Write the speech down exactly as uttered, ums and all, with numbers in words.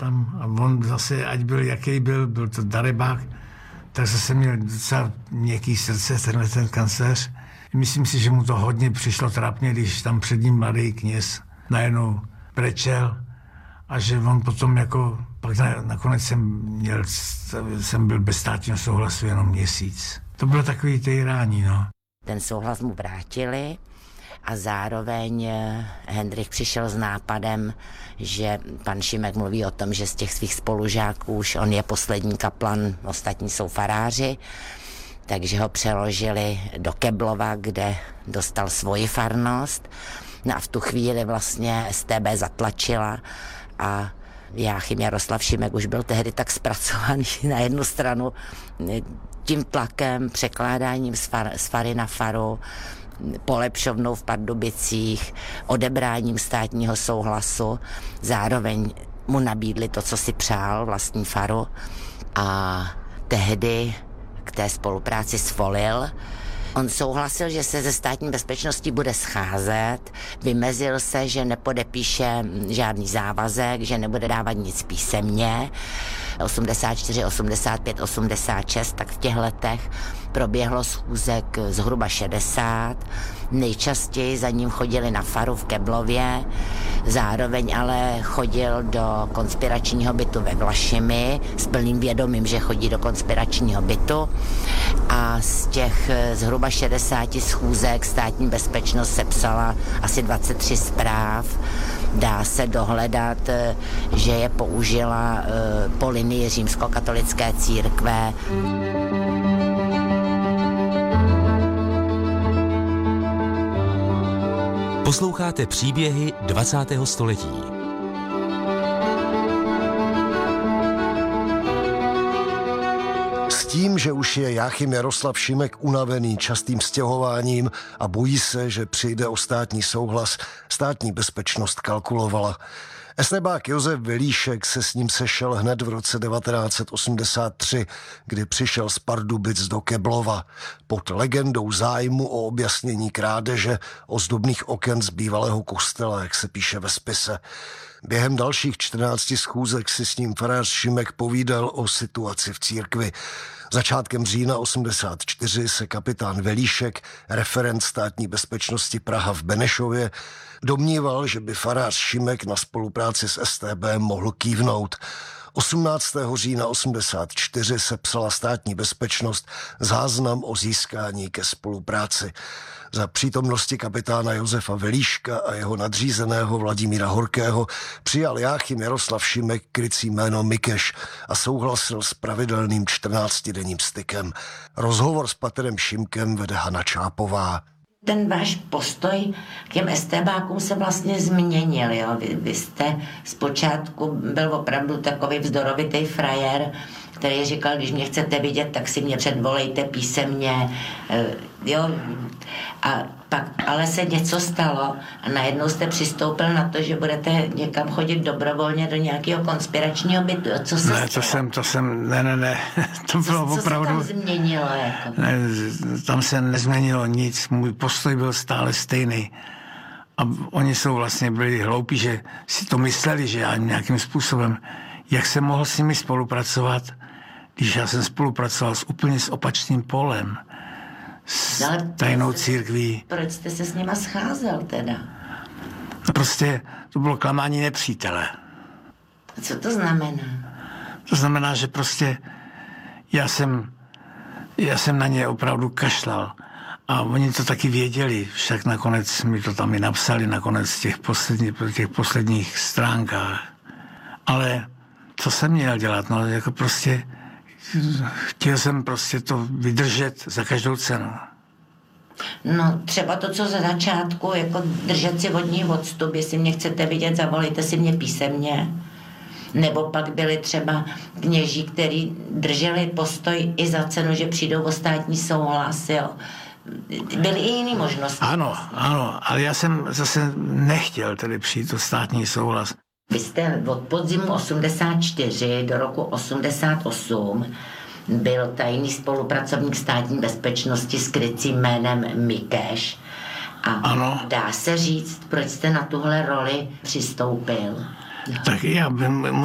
tam a on zase, ať byl jaký byl, byl to darebák, tak zase měl docela měkký srdce, tenhle ten kancléř. Myslím si, že mu to hodně přišlo trápně, když tam před ním mladý kněz najednou brečel a že on potom jako, pak na, nakonec jsem, měl, jsem byl bez státního souhlasu jenom měsíc. To bylo takový týrání, no. Ten souhlas mu vrátili a zároveň Hendrych přišel s nápadem, že pan Šimek mluví o tom, že z těch svých spolužáků už on je poslední kaplan, ostatní jsou faráři, takže ho přeložili do Keblova, kde dostal svoji farnost. No a v tu chvíli vlastně S T B zatlačila a Jáchym Jaroslav Šimek už byl tehdy tak zpracovaný na jednu stranu tím tlakem, překládáním z, far, z fary na faru, polepšovnou v Pardubicích, odebráním státního souhlasu. Zároveň mu nabídli to, co si přál, vlastní faru. A tehdy k té spolupráci svolil. On souhlasil, že se ze státní bezpečností bude scházet, vymezil se, že nepodepíše žádný závazek, že nebude dávat nic písemně. osmdesát čtyři, osmdesát pět, osmdesát šest, tak v těch letech proběhlo schůzek zhruba šedesát. Nejčastěji za ním chodili na faru v Keblově, zároveň ale chodil do konspiračního bytu ve Vlašimi s plným vědomím, že chodí do konspiračního bytu a z těch zhruba šedesáti schůzek státní bezpečnost sepsala asi dvacet tři zpráv. Dá se dohledat, že je použila po linii římskokatolické církve. Posloucháte příběhy dvacátého století. S tím, že už je Jáchym Jaroslav Šimek unavený častým stěhováním a bojí se, že přijde o státní souhlas, státní bezpečnost kalkulovala. Estébák Josef Velíšek se s ním sešel hned v roce devatenáct set osmdesát tři, kdy přišel z Pardubic do Keblova pod legendou zájmu o objasnění krádeže ozdobných oken z bývalého kostela, jak se píše ve spise. Během dalších čtrnácti schůzek si s ním farář Šimek povídal o situaci v církvi. Začátkem října osmdesát čtyři se kapitán Velíšek, referent státní bezpečnosti Praha v Benešově, domníval, že by farář Šimek na spolupráci s S T B mohl kývnout. osmnáctého října osmdesát čtyři sepsala státní bezpečnost záznam o získání ke spolupráci. Za přítomnosti kapitána Josefa Velíška a jeho nadřízeného Vladimíra Horkého přijal Jáchym Jaroslav Šimek krycí jméno Mikeš a souhlasil s pravidelným čtrnáctidenním stykem. Rozhovor s patrem Šimkem vede Hana Čápová. Ten váš postoj k těm estébákům se vlastně změnil, jo? Vy, vy jste zpočátku byl opravdu takový vzdorovitý frajer, který říkal, když mě chcete vidět, tak si mě předvolejte písemně, jo, a pak ale se něco stalo a najednou jste přistoupil na to, že budete někam chodit dobrovolně do nějakého konspiračního bytu. Co se Ne, stalo? to jsem, to jsem, ne, ne, ne, to bylo co, co opravdu... Co se tam změnilo? Jako? Ne, tam se nezměnilo nic, můj postoj byl stále stejný. A oni jsou vlastně byli hloupí, že si to mysleli, že já nějakým způsobem, jak jsem mohl s nimi spolupracovat, když já jsem spolupracoval s úplně s opačným polem, s tajnou církví. Proč jste se s nima scházel teda? No prostě to bylo klamání nepřítele. A co to znamená? To znamená, že prostě já jsem, já jsem na ně opravdu kašlal. A oni to taky věděli, však nakonec mi to tam i napsali, nakonec v těch, poslední, těch posledních stránkách. Ale co jsem měl dělat? No jako prostě chtěl jsem prostě to vydržet za každou cenu. No třeba to, co za začátku, jako držet si od ní odstup, jestli mě chcete vidět, zavolejte si mě písemně. Nebo pak byli třeba kněží, kteří drželi postoj i za cenu, že přijdou o státní souhlas, jo. Byly i jiné možnosti. Ano, ano, ale já jsem zase nechtěl tedy přijít o státní souhlas. Vy jste od podzimu osmdesát čtyři do roku osmdesát osm byl tajný spolupracovník státní bezpečnosti s krycím jménem Mikeš. A ano. Dá se říct, proč jste na tuhle roli přistoupil? Tak já bych